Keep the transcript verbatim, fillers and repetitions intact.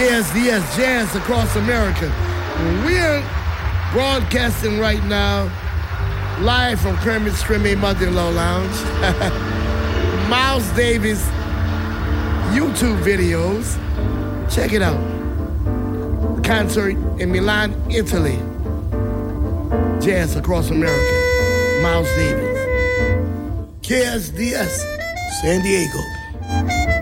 S D S Jazz Across America. We're broadcasting right now, live from Kermit's Shrimmy Mother-in-Law Lounge. Miles Davis YouTube videos. Check it out. Concert in Milan, Italy. Jazz Across America. Miles Davis. K S D S, San Diego.